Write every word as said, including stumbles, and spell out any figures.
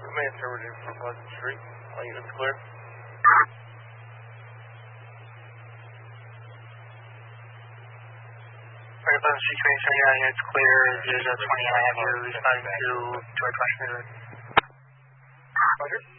Command affirmative for Pleasant Street. All units clear. Pleasant Street, Command Center, all units clear. zero zero twenty, I have you responding to, to our question. Roger.